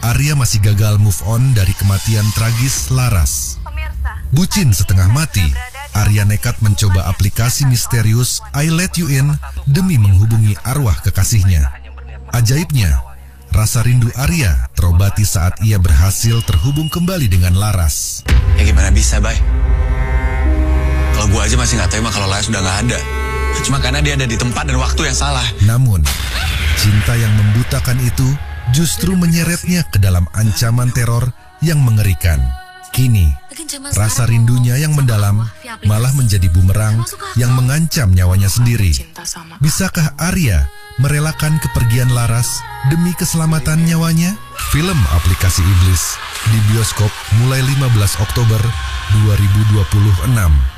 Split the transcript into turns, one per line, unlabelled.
Arya masih gagal move on dari kematian tragis Laras. Bucin setengah mati, Arya nekat mencoba aplikasi misterius I Let You In demi menghubungi arwah kekasihnya. Ajaibnya, rasa rindu Arya terobati saat ia berhasil terhubung kembali dengan Laras.
Ya gimana bisa, Bay? Kalau gua aja masih nggak terima kalau Laras udah nggak ada. Cuma karena dia ada di tempat dan waktu yang salah.
Namun, cinta yang membutakan itu justru menyeretnya ke dalam ancaman teror yang mengerikan. Kini, rasa rindunya yang mendalam malah menjadi bumerang yang mengancam nyawanya sendiri. Bisakah Arya merelakan kepergian Laras demi keselamatan nyawanya? Film Aplikasi Iblis di bioskop mulai 15 Oktober 2026.